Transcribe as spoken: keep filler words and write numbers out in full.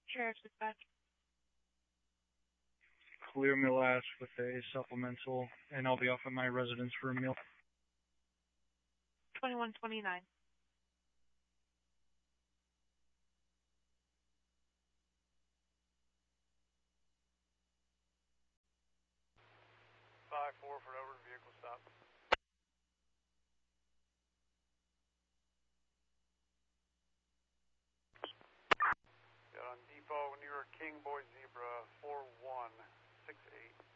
Sheriff's Dispatch. Clear Mill Ash with a supplemental, and I'll be off at my residence for a meal. twenty-one twenty-nine. five four for over vehicle stop. Got on depot New York King Boy Zebra four one six eight.